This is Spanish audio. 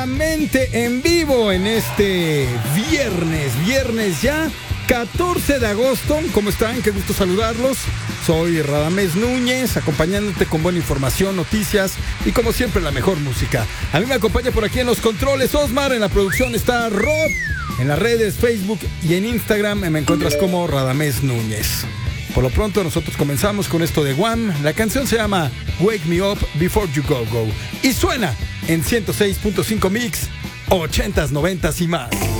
Mente en vivo en este viernes ya, 14 de agosto. ¿Cómo están? Qué gusto saludarlos. Soy Radamés Núñez, acompañándote con buena información, noticias y como siempre la mejor música. A mí me acompaña por aquí en los controles Osmar, en la producción está Rob, en las redes Facebook y en Instagram me encuentras como Radamés Núñez. Por lo pronto nosotros comenzamos con esto de Wham. La canción se llama Wake Me Up Before You Go Go y suena en 106.5 Mix, 80s, 90s y más.